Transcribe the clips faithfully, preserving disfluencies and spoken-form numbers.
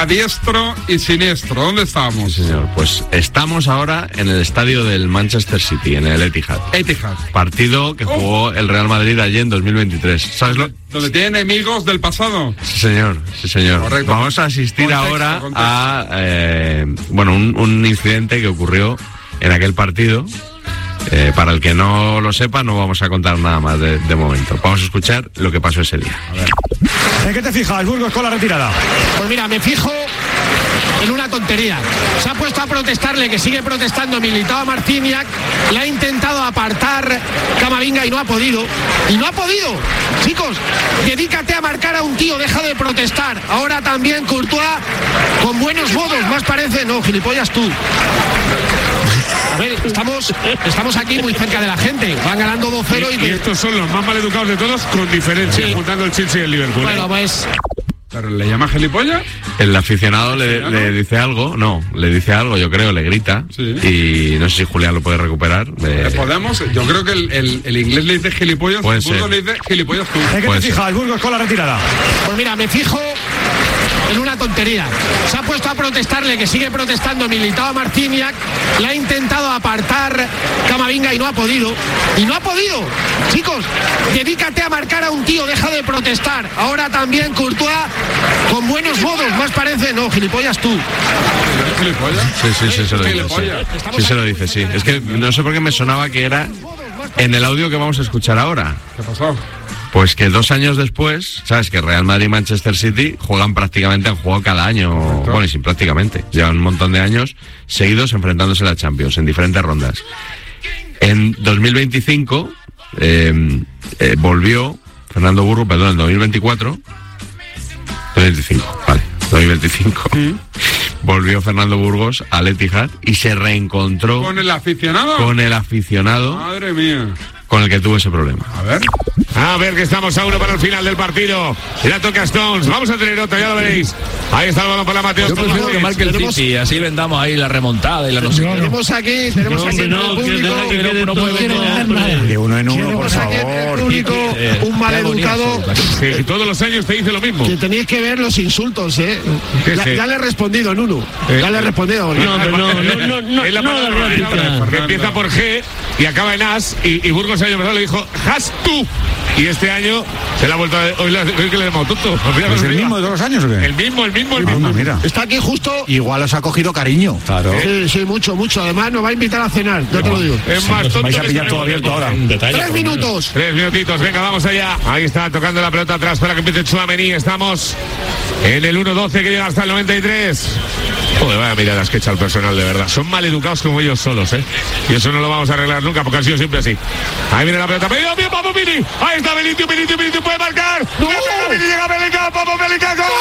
A diestro y siniestro, ¿dónde estamos? Sí, señor, pues estamos ahora en el estadio del Manchester City, en el Etihad. Etihad. Partido que jugó oh. el Real Madrid allí en dos mil veintitrés. ¿Sabes lo? ¿Donde tiene enemigos del pasado? Sí, señor, sí, señor. Correcto. Vamos a asistir contexto, ahora contexto. a, eh, bueno, un, un incidente que ocurrió en aquel partido. Eh, para el que no lo sepa, no vamos a contar nada más de, de momento. Vamos a escuchar lo que pasó ese día. A ver. ¿En qué te fijas, Burgos, con la retirada? Pues mira, me fijo en una tontería. Se ha puesto a protestarle, que sigue protestando Militao a Marciniak, le ha intentado apartar Camavinga y no ha podido. Y no ha podido. Chicos, dedícate a marcar a un tío, deja de protestar. Ahora también Courtois, con buenos modos, más parece. No, gilipollas tú. A ver, estamos, estamos aquí muy cerca de la gente. Van ganando dos cero y, y, y estos son los más maleducados de todos, con diferencia, sí. juntando el Chelsea y el Liverpool. Bueno, pues... ¿Pero le llama gilipollas? El aficionado le, le dice algo, no, le dice algo, yo creo, le grita. Sí. Y no sé si Julián lo puede recuperar. Eh, ¿Podemos? Yo creo que el, el, el inglés le dice gilipollas, puede el Burgos ser. le dice gilipollas tú. ¿En qué te fijas, Burgos, con la retirada? Pues mira, me fijo en una tontería. Se ha puesto a protestarle, que sigue protestando Militao a Marciniak, le ha intentado apartar Camavinga y no ha podido. Y no ha podido. Chicos, dedícate a marcar a un tío, deja de protestar. Ahora también Courtois, con buenos modos, más parece. No, gilipollas tú. ¿Gilipollas? Sí, sí, sí, se lo dice. Sí, sí se lo dice, sí. Es que no sé por qué me sonaba que era en el audio que vamos a escuchar ahora. ¿Qué pasó? Pues que dos años después, sabes que Real Madrid y Manchester City juegan prácticamente, han jugado cada año, Correcto. bueno, y sin prácticamente, llevan un montón de años seguidos enfrentándose a la Champions en diferentes rondas. En dos mil veinticinco eh, eh, volvió Fernando Burgos, perdón, en dos mil veinticuatro, dos mil veinticinco, vale, dos mil veinticinco, ¿Mm? volvió Fernando Burgos al Etihad y se reencontró con el aficionado, con el aficionado, madre mía, con el que tuvo ese problema. A ver. A ver, que estamos a uno para el final del partido. Y la toca Stones. Vamos a tener otra, ya lo veréis. Ahí está el balón para Mateo. Yo prefiero que marque el City y así vendamos ahí la remontada y la no sé. Tenemos aquí, tenemos aquí no, el público. De uno en uno, por favor. El público, un maleducado. Sí, todos los años te dice lo mismo. Que tenéis que ver los insultos, ¿eh? Ya, ya le he respondido en uno. Ya le he respondido. No, no, no, no, no. Es la palabra que empieza por G y acaba en As. Y, y Burgos el año pasado le dijo Has tú. Y este año se la ha vuelto a... Hoy, la, hoy que le hemos tonto. ¿Es el mismo de todos los años o qué? El mismo, el mismo, el mismo. Ah, mira. Está aquí justo... Igual os ha cogido cariño. Claro. Sí, sí, mucho, mucho. Además nos va a invitar a cenar, yo te lo digo. Es más tonto. Vais a pillar todo abierto ahora. Tres minutos. Tres minutitos, venga, vamos allá. Ahí está, tocando la pelota atrás para que empiece Tchouaméni. Estamos en el uno doce que llega hasta el noventa y tres. Joder, vaya miradas que echa el personal, de verdad. Son maleducados como ellos solos, ¿eh? Y eso no lo vamos a arreglar nunca, porque ha sido siempre así. Ahí viene la pelota. ¡Pedido bien, Papo Mini! Ahí está Benítez, Benítez, Benítez, puede marcar. ¡No! ¡Llega Bellingham, Papo Bellingham! ¡Gol!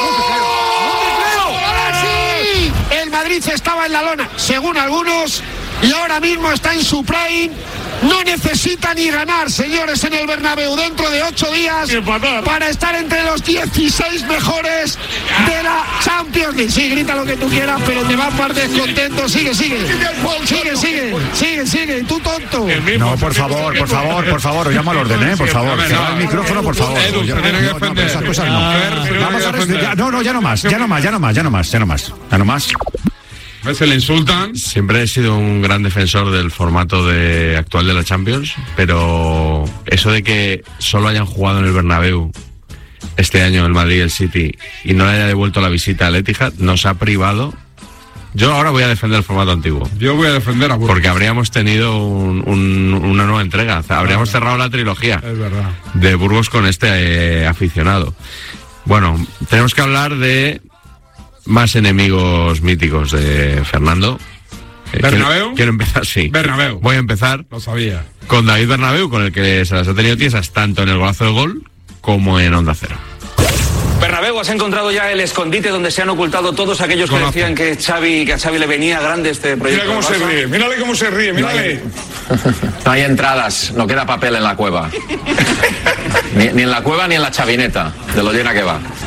¡Ahora sí! El Madrid estaba en la lona, según algunos, y ahora mismo está en su prime. No necesita ni ganar, señores, en el Bernabéu dentro de ocho días para estar entre los dieciséis mejores de la Champions League. Sí, grita lo que tú quieras, pero te vas par descontento. Sigue, sigue. Sigue, sigue. Sigue, sigue. Tú tonto. No, por favor, por favor, por favor. Llamo al orden, ¿eh? Por favor. Cierra el micrófono, por favor. Esas cosas no. Vamos a respetar. No, no, ya no más. Ya no más, ya no más, ya no más, ya no más. Ya no más. Se le insultan. Siempre he sido un gran defensor del formato de actual de la Champions, pero eso de que solo hayan jugado en el Bernabéu este año el Madrid y el City y no le haya devuelto la visita al Etihad nos ha privado. Yo ahora voy a defender el formato antiguo. Yo voy a defender a Burgos. Porque habríamos tenido un, un, una nueva entrega. Habríamos cerrado la trilogía es verdad. de Burgos con este eh, aficionado. Bueno, tenemos que hablar de más enemigos míticos de Fernando. Eh, ¿Bernabéu? Quiero, quiero empezar, sí. Bernabéu. Voy a empezar. Lo sabía. Con David Bernabéu, con el que se las ha tenido tiesas tanto en el golazo de gol como en Onda Cero. Bernabéu, has encontrado ya el escondite donde se han ocultado todos aquellos que decían que Xavi, que a Xavi le venía grande este proyecto. Mira cómo se ríe, mírale cómo se ríe, mírale. No hay entradas, no queda papel en la cueva. Ni, ni en la cueva ni en la chavineta, de lo llena que va.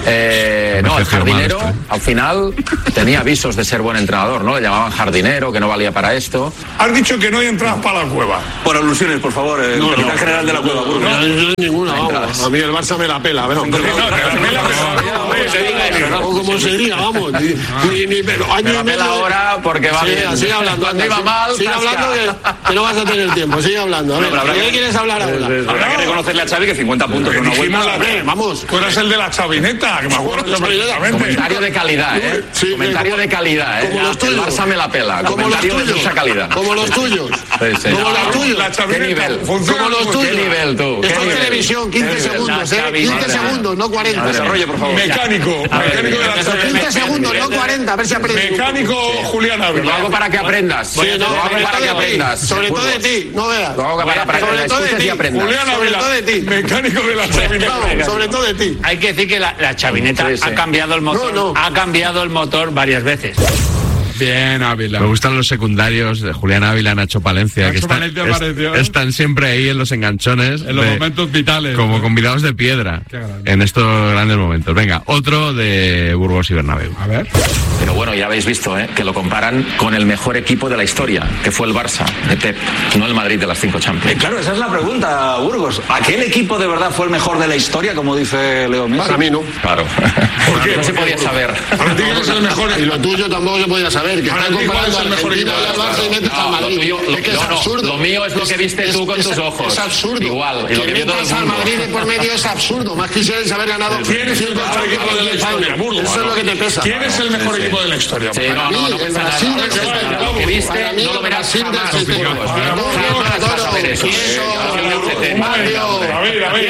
Eh, no, el jardinero esto, ¿eh? al final tenía visos de ser buen entrenador, ¿no? Le llamaban jardinero, que no valía para esto. Has dicho que no hay entradas para la cueva. Por alusiones, por favor, eh, No, capitán no. general de la cueva, Burgos. No, No hay ninguna, vamos. Entradas. A mí el Barça me la pela, pero No, te la pela, pero- o como se diga, vamos. Ni, ni, ni, pero año Me y la medio. pela ahora porque va Sí, bien. sigue hablando. Cuando iba sigue- mal, sigue tasca. hablando que, que no vas a tener tiempo. Sigue hablando. A ver, pero habrá ¿de qué que- quieres hablar ahora? Habrá que reconocerle a Xavi que cincuenta puntos en una Dijimos vuelta. la- Hombre, vamos. Tú eres el de la chavineta, que me acuerdo perfectamente. Comentario de calidad, ¿eh? Sí, Comentario como- de calidad, ¿eh? como los El tuyos. Barça me la pela. Como los Comentario de tuyos. mucha calidad. Como los tuyos. Sí, sí. Como los tuyos. La chavineta ¿Qué nivel? funciona Como los como- tuyos. ¿Qué nivel tú? ¿Qué Esto es nivel? televisión, quince ¿Qué nivel? segundos, ¿eh? quince segundos, no cuarenta. Desarrolle, por favor. Mecánico, mecánico de la chavineta. quince segundos, no cuarenta. A ver si aprendes. Mecánico Julián Lo hago Ávila. para que aprendas. Sí, no, Lo hago sobre para todo que de ti. aprendas. Sobre todo de Burgos. ti, no veas. Lo hago para, para que Sobre la todo de escuches ti. y aprendas. Julián Sobre Ávila, todo de ti. mecánico de la chavineta. Vamos, sobre todo de ti. Hay que decir que la, la chavineta Sí, sí. ha cambiado el motor, No, no. ha cambiado el motor varias veces. Bien, Ávila. Me gustan los secundarios de Julián Ávila, Nacho Palencia, Nacho que están, Palencia es- apareció, ¿eh? están siempre ahí en los enganchones. En los de- momentos vitales. Como convidados de piedra. Qué grande. En estos grandes momentos. Venga, otro de Burgos y Bernabéu. A ver. Pero bueno, ya habéis visto, ¿eh? Que lo comparan con el mejor equipo de la historia, que fue el Barça, de Pep, no el Madrid de las cinco Eh, Champions. claro, esa es la pregunta, Burgos. ¿Aquel equipo de verdad fue el mejor de la historia, como dice Leo Messi? Para mí no. Claro. qué? No se podía saber. Para ti que es el mejor. Y lo tuyo tampoco se podía saber. Que Para están ti, ¿cuál comparando es el a mejor Argentina equipo y de al la Barça y historia? metes al No, lo Madrid. tuyo- lo- Es que es no, no, absurdo. lo mío es lo que viste tú con tus ojos. Es absurdo. Igual, y lo que vio todo el metas al mundo. Madrid de por medio es absurdo. Más quisierais haber ganado. ¿Quién es el mejor equipo de la historia, Burgos? Eso es lo que te pesa. ¿Quién es el mejor equipo de la historia? Sí, no, Para no, mí, no el pasa Brasil nada. del No pasa nada. setenta. Lo que viste Para mí, no lo el verás Brasil del jamás. setenta. Burgos. Para Jamás vas a ver eso. Quieto, Quieto. Mario. David, David.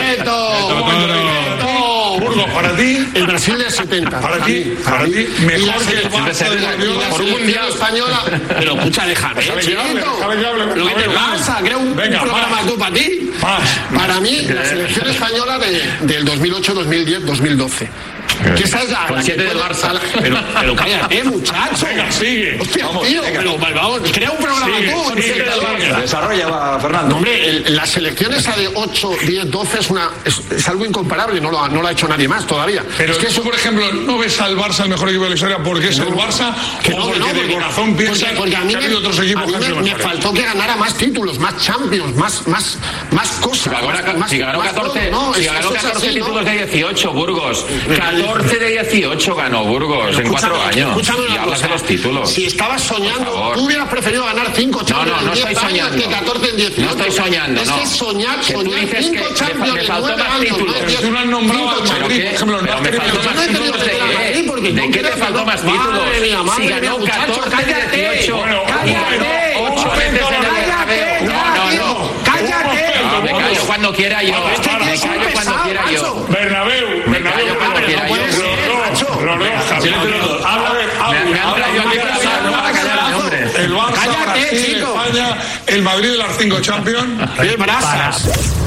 Quieto. Burgos, para ti, El Brasil del setenta. para ti, para ti, Y la mejor que el selección Barça de y la Guardiola. selección española. Pero escucha, déjame. Déjale que hable, chiquito. déjale que hable. Pero ¿qué te A ver, pasa? Crea un, un venga, programa más. tú para ti. Más. Para mí, la selección española de, del dos mil ocho, dos mil diez, dos mil doce. Que esa es la, Con la siete que del puede- Barça. a la- pero, pero cállate, muchacho. Venga, sigue. Hostia, Vamos, tío, venga. pero vamos, crea un programa Sigue, tú. sigue, siete del sigue. Barça. Desarrolla, va, No, Fernando. hombre, el- la selección esa de ocho, diez, doce es, una, es, es algo incomparable, no lo, ha, no lo ha hecho nadie más todavía. Pero es que eso, por ejemplo, no ves al Barça el mejor equipo de la historia porque es el Barça que o no, que porque no, de porque- corazón piensas porque, porque a mí que ha me, habido otros equipos a mí que han me, sido me mejores. faltó que ganara más títulos, más Champions, más, más, más cosas. Ahora, más, si ganó más catorce, todo, no, si es- ganó eso es catorce así, ¿no? títulos de dieciocho, Burgos. catorce de dieciocho ganó Burgos en cuatro Escúchame, años. escúchame una Y hablas cosa. de los títulos. Si estabas Por soñando, favor. tú hubieras preferido ganar cinco No, Champions no, no en diez estoy años soñando. que catorce en dieciocho. No estoy soñando, Es no. que soñar, Que tú soñar dices que cinco me- Champions me en faltó nueve más años. títulos. no, diez, Tú no has nombrado cinco al Pero Madrid, qué- por ejemplo, no pero has me tenido faltó más más no he tenido títulos que de tener a Madrid porque qué. no ¿De qué quiero te faltó hacerlo. más títulos? Madre mía, madre Si mía, ganó muchacho, catorce de cállate. dieciocho. Bueno, Cállate. Ocho veces en el Bernabéu. No, no, no. Cállate. No, me callo cuando quiera yo. Es que Me tienes un callo cuando pesado, quiera yo. macho. Bernabéu, Me Bernabéu, callo cuando pero quiera no yo. puede ser, macho. Los dos, habla de- Me me han habla traído aquí para hablar, no para callarme, hombre. El Barça, Cállate, Brasil, chico. España, el Madrid de las cinco Champions. ¡Qué brasas!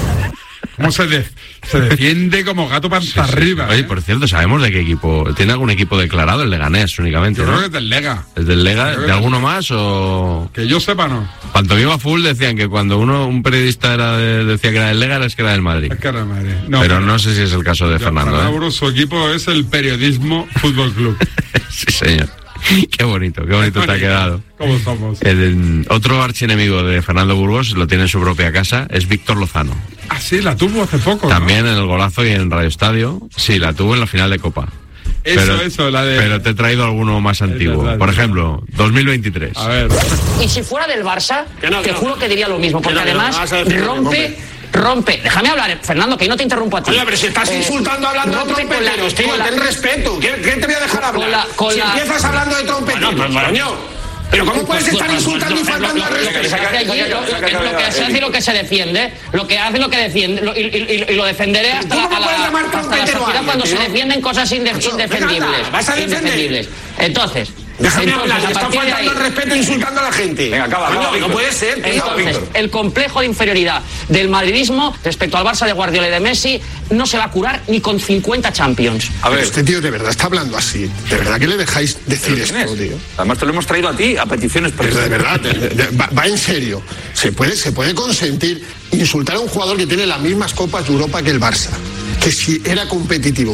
¿Cómo se, de- se defiende como gato panza arriba? Oye, ¿eh? por cierto, ¿sabemos de qué equipo? ¿Tiene algún equipo declarado? El Leganés únicamente, Yo ¿no? creo que es del Lega. ¿El del Lega? Creo que ¿De no. alguno más o...? Que yo sepa, no. Pantomima Full decían que cuando uno un periodista era de- decía que era del Lega, es que era del Madrid. Es que era Madrid. No, Pero no sé si es el caso de ya, Fernando, Fernando ¿eh? Burgos, su equipo es el Periodismo Fútbol Club. Sí, señor. Qué bonito, qué bonito te ha quedado. ¿Cómo somos? El, otro archienemigo de Fernando Burgos, lo tiene en su propia casa, es Víctor Lozano. Ah, sí, la tuvo hace poco, ¿no? También en el Golazo y en Radio Estadio. Sí, la tuvo en la final de Copa. Eso, pero, eso, la de... Pero te he traído alguno más antiguo. verdad, Por es ejemplo, dos mil veintitrés. A ver. Y si fuera del Barça, Que no, que te no. juro que diría lo mismo, porque Que no, que no, además vas a decir lo mismo, rompe, hombre. rompe. Déjame hablar, eh, Fernando, que no te interrumpo a ti. Oye, pero si estás Eh, insultando hablando de rompe con la- trompeteros, tío, con la- ten respeto. ¿Qué, qué te voy a dejar hablar? Con la- con si la- empiezas hablando de trompeteros, Bueno, pues, coño. Pero ¿cómo puedes estar insultando y faltando al Lo que respeto? se hace allí, lo- lo que- lo que se hace y lo que se defiende, lo que hace y lo que defiende, lo- y, y- y- y lo defenderé hasta ¿Tú la, cómo a la- puedes llamar hasta la trompetero a saciedad alguien, cuando se tío? defienden cosas inde- Macho, indefendibles. venga, anda, vas a defender. Indefendibles. Entonces, Déjame entonces, hablar, a que está partir de faltando ahí- el respeto insultando a la gente. Venga, acaba, Coño, acaba, no Víctor. puede ser, tío. Entonces, el complejo de inferioridad del madridismo respecto al Barça de Guardiola y de Messi no se va a curar ni con cincuenta Champions. A ver, Este tío de verdad está hablando así. ¿De verdad que le dejáis decir ¿quién esto, es? tío? Además te lo hemos traído a ti, a peticiones Pero de personales. verdad, de- de- va, va en serio. ¿Se puede, ¿Se puede consentir insultar a un jugador que tiene las mismas copas de Europa que el Barça? Que si era competitivo.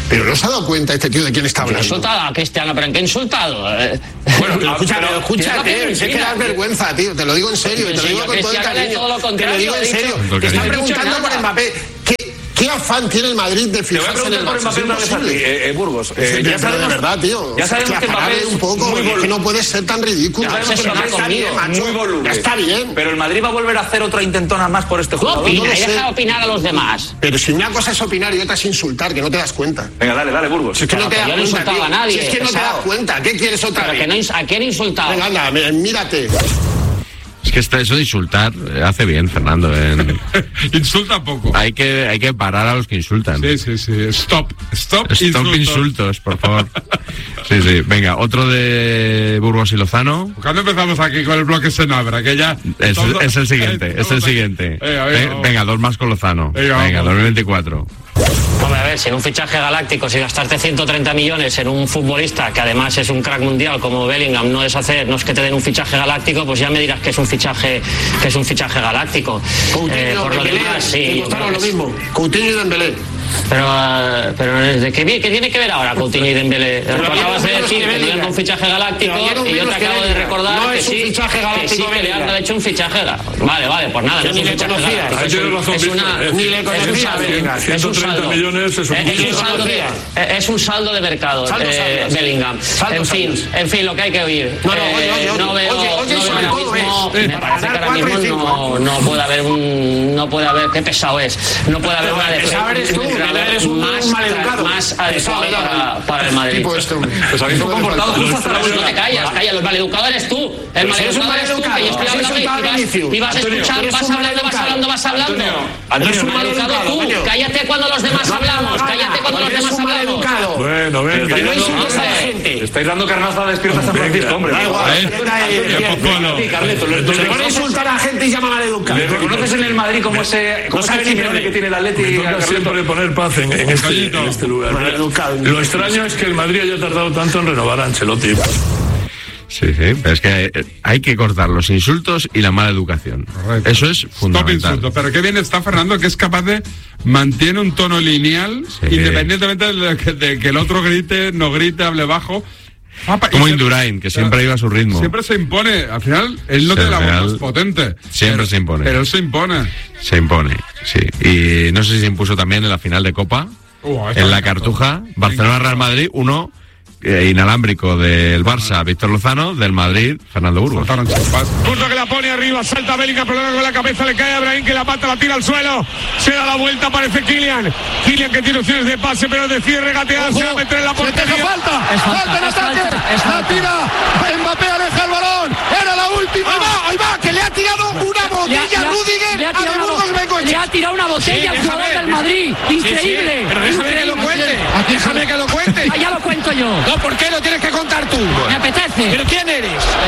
Pero no se ha dado cuenta este tío de quién está hablando. He insultado a Cristiano, pero ¿en qué he insultado? Bueno, pero escúchame, escúchate, es que das vergüenza, tío, te lo digo en serio, te lo digo con todo el cariño. Te lo digo en serio. Te están preguntando por Mbappé. ¿Qué afán tiene el Madrid de fijarse en el Barça? Mbappé una vez a ti, eh, eh, Burgos. Eh, sí, ya sabemos, de verdad, tío. Ya sabemos que Mbappé es un poco, muy es que no puede ser tan ridículo. Ya sabemos que Mbappé está bien, macho. Muy voluble. Ya está bien. Pero el Madrid va a volver a hacer otra intentona más por este jugador. Opina, No y deja opinar a los demás. Pero si una cosa es opinar y otra es insultar, que no te das cuenta. Venga, dale, dale, Burgos. Si es que no te das yo no he cuenta, insultado a nadie. Si es que no te das cuenta, ¿qué quieres otra vez? Que no, ¿a quién he insultado? Venga, anda, mírate. Es que está, eso de insultar hace bien, Fernando. En... Insulta poco. Hay que, hay que parar a los que insultan. Sí, sí, sí. Stop. Stop, Stop insultos. insultos, por favor. Sí, sí. Venga, otro de Burgos y Lozano. ¿Cuándo empezamos aquí con el bloque Senabra? Que ya... Es, todo... es el siguiente, es el siguiente. Venga, venga, venga, dos más con Lozano. Venga, venga dos mil veinticuatro. Hombre, a ver, si en un fichaje galáctico, si gastarte ciento treinta millones en un futbolista que además es un crack mundial como Bellingham, no es hacer, no es que te den un fichaje galáctico, pues ya me dirás que es un fichaje, que es un fichaje galáctico. Coutinho, eh, por lo Dembélé, demás, sí. Costaron lo mismo. Coutinho y Dembélé. Pero, uh, pero ¿de qué, ¿qué tiene que ver ahora Coutinho y Dembélé? Tú acabas de decir que tenían un fichaje galáctico y yo te acabo de recordar no que es sí, un fichaje que sí, que le han hecho un fichaje galáctico. Vale, vale, pues nada, no es un fichaje galáctico. Es, un, es una... Ni le conocía. Es un saldo. millones es un, es un saldo de, es un saldo de mercado, saldo, eh, saldo, Bellingham. Saldo, en fin, saldo. en fin, lo que hay que oír. No, no, eh, oye, oye, no veo, oye, oye, no sobre veo todo mismo, es, me parece que ahora mismo no, no puede haber un, no puede haber, qué pesado es, no puede haber una defensa más, más adecuada para, para el Madrid. Pues habéis comportado justo hasta la No te callas, calla, el maleducado eres tú. El maleducado eres tú, que yo estoy hablando y vas escuchando, vas hablando, vas hablando, vas hablando. Eres un maleducado tú, cállate cuando los demás hablamos, cállate cuando los demás hablamos. Bueno, venga. No insultes a la gente. Estáis dando carnaza de despierta San Francisco, hombre. Da igual. Se pone a insultar a la gente y llama maleducado. ¿Le reconoces en el Madrid como ese Simeone que tiene el Atleti? Me toca siempre poner paz en, en, este, en este lugar. Lo extraño es que el Madrid haya tardado tanto en renovar a Ancelotti. Sí, sí, pero es que hay que cortar los insultos y la mala educación. Correcto. Eso es fundamental. Stop insultos. Pero qué bien está Fernando, que es capaz de mantener un tono lineal, sí, independientemente de que, de que el otro grite, no grite, hable bajo. Ah, Como Indurain, que siempre iba a su ritmo. Siempre se impone. Al final, él no sí, tiene la voz más potente. Siempre pero, se impone. Pero él se impone. Se impone, sí. Y no sé si se impuso también en la final de Copa. Uh, en la Cartuja, Barcelona-Real Madrid, uno eh, inalámbrico del Barça, Víctor Lozano, del Madrid, Fernando Burgos. Punto que la pone arriba, salta Bellingham, problema con la cabeza, le cae a Brahim, que la pata, la tira al suelo, se da la vuelta, aparece Kylian. Kylian que tiene opciones de pase, pero decide regatear, se va a meter en la portería. ¡Falta! ¡Falta en ataque! ¡La tira! Mbappé aleja el balón, era la última. ¡Ahí va! ¡Ahí va! ¡Que le ha tirado una botella a Rudiger! Le ha tirado, una, le ha tirado una botella al jugador del Madrid. Increíble. Sí, sí, pero déjame que lo cuente. Déjame que lo cuente. Ah, ya lo cuento yo. No, ¿por qué lo tienes que contar tú? Me apetece. ¿Pero quién eres?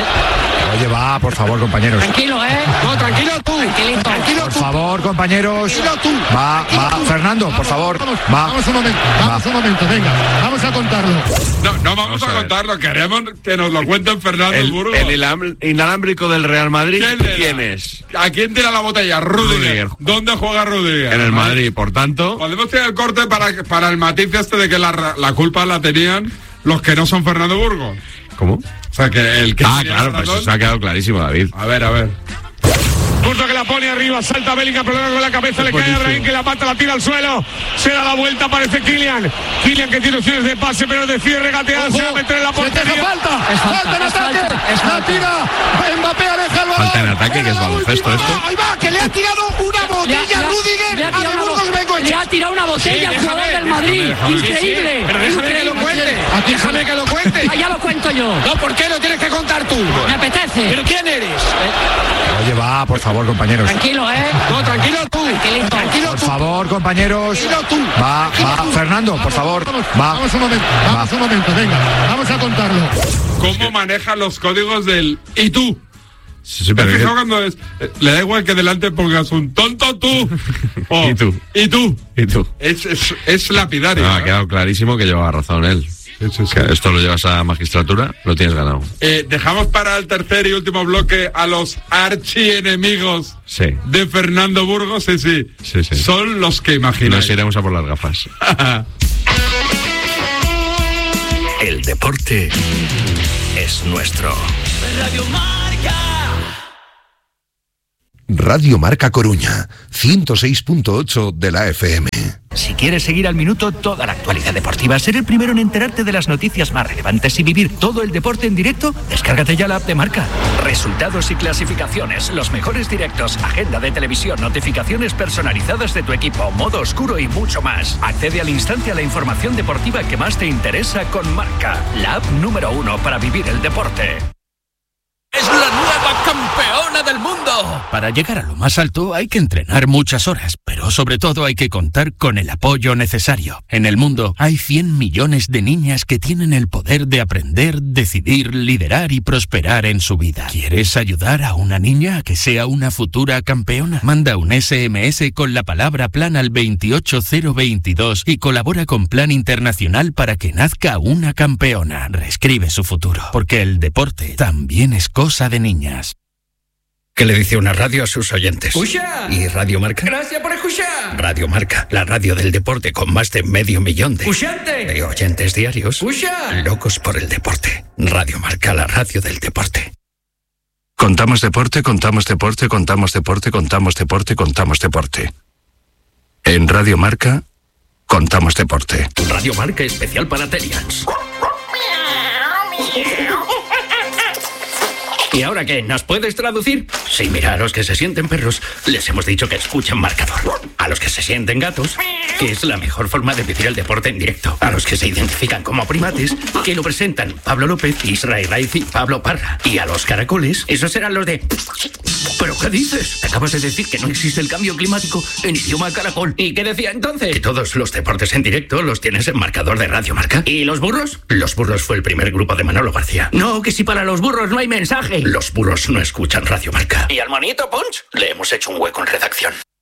Oye, va, por favor, compañeros. Tranquilo, ¿eh? No, tranquilo tú. Tranquilito. Tranquilo por tú. favor, compañeros. Tranquilo tú. Va, va. Fernando, por favor. Vamos, va. vamos un momento. Vamos va. un momento, venga. Vamos a contarlo. No, no vamos, vamos a, a contarlo. Queremos que nos lo cuenten Fernando el, Burgos. El inalámbrico del Real Madrid. ¿Quién, ¿Quién es? ¿A quién tira la botella? Rudiger. Rudiger. ¿Dónde juega Rudiger? En el Madrid, por tanto. Podemos tirar el corte para, para el matiz este de que la, la culpa la tenían los que no son Fernando Burgos. ¿Cómo? O sea, que el que... Ah, claro, pues eso se ha quedado clarísimo, David. A ver, a ver. Punto que la pone arriba, salta Bellingham, problema con la cabeza, le cae a Brahim, que la pata, la tira al suelo, se da la vuelta, aparece Kylian. Kylian que tiene opciones de pase, pero decide regatear, se va a meter en la portería. ¡Falta! ¡Falta en ataque! ¡La tira! Mbappé aleja el balón. Falta en ataque, que es baloncesto esto. ¡Ahí va! ¡Que le ha tirado una botella a Rudiger! ¡A de Burgos Bengoechea! Le ha tirado una botella al jugador del Madrid. Increíble. Pero déjame que lo cuente. Déjame que lo cuente. Ah, ya lo cuento yo. No, ¿por qué lo tienes que contar tú? Me apetece. ¿Pero quién eres? Oye, va, por favor, compañeros. Tranquilo, ¿eh? No, tranquilo tú. Tranquilito. Tranquilo por tú. favor, compañeros. Tranquilo tú. Va, va. Fernando, por favor. Vamos, va. Vamos un momento. Vamos va. un momento, venga. Vamos a contarlo. ¿Cómo maneja los códigos del ¿y tú? Sí, sí, pero es que que... cuando es, le da igual que delante pongas un tonto tú. O, ¿Y tú? ¿Y tú? ¿Y tú? Es, es, es lapidario. No, ¿eh? ha quedado clarísimo que lleva razón él. Sí, sí, sí. Que esto lo llevas a magistratura, lo tienes ganado. Eh, dejamos para el tercer y último bloque a los archienemigos sí. de Fernando Burgos. Sí, sí. sí, sí. Son los que imagináis. Nos iremos a por las gafas. deporte es nuestro. Radio Marca. Radio Marca Coruña, ciento seis punto ocho de la F M. Si quieres seguir al minuto toda la actualidad deportiva, ser el primero en enterarte de las noticias más relevantes y vivir todo el deporte en directo, descárgate ya la app de Marca. Resultados y clasificaciones, los mejores directos, agenda de televisión, notificaciones personalizadas de tu equipo, modo oscuro y mucho más. Accede al instante a la información deportiva que más te interesa con Marca, la app número uno para vivir el deporte. ¡Es la nueva campeona del mundo! Para llegar a lo más alto hay que entrenar muchas horas, pero sobre todo hay que contar con el apoyo necesario. En el mundo hay cien millones de niñas que tienen el poder de aprender, decidir, liderar y prosperar en su vida. ¿Quieres ayudar a una niña a que sea una futura campeona? Manda un ese eme ese con la palabra plan al veintiocho cero veintidós y colabora con Plan Internacional para que nazca una campeona. Reescribe su futuro, porque el deporte también es cosa de niñas. ¿Qué le dice una radio a sus oyentes? ¡Escucha! ¿Y Radio Marca? ¡Gracias por escuchar! Radio Marca, la radio del deporte con más de medio millón de... ¡Escuchante! De oyentes diarios. ¡Escucha! Locos por el deporte. Radio Marca, la radio del deporte. Contamos deporte, contamos deporte, contamos deporte, contamos deporte, contamos deporte. En Radio Marca, contamos deporte. Radio Marca especial para Telians. ¿Y ahora qué? ¿Nos puedes traducir? Sí, mira, a los que se sienten perros les hemos dicho que escuchen marcador. A los que se sienten gatos, que es la mejor forma de vivir el deporte en directo. A los que se identifican como primates, que lo presentan Pablo López, Israel Raiz y Pablo Parra. Y a los caracoles, esos serán los de... ¿Pero qué dices? Acabas de decir que no existe el cambio climático en idioma caracol. ¿Y qué decía entonces? Que todos los deportes en directo los tienes en marcador de Radio Marca. ¿Y los burros? Los burros fue el primer grupo de Manolo García. No, que si para los burros no hay mensaje. Los burros no escuchan Radio Marca. ¿Y al monito Punch? Le hemos hecho un hueco en redacción.